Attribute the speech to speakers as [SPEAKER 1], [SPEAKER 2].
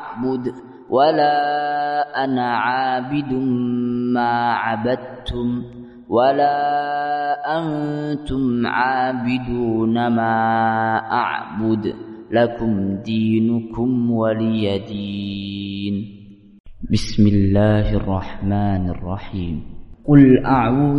[SPEAKER 1] أعبد ولا أنا عابد ما عبدتم ولا أنتم عابدون ما أعبد لكم دينكم ولي دين. بسم الله الرحمن الرحيم. قل أعوذ